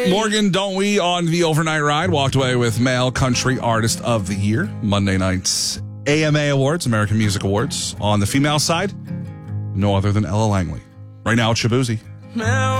Morgan, don't we, on the overnight ride, walked away with Male Country Artist of the Year, Monday night's AMA Awards, American Music Awards. On the female side, no other than Ella Langley. Right now, it's Shabuzi.